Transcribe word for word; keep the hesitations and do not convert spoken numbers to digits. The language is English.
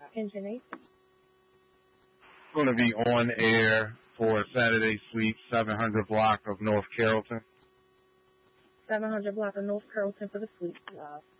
Engine eight. Going to be on air for Saturday Sweep, seven hundred block of North Carrollton. seven hundred block of North Carrollton for the sweep. Uh,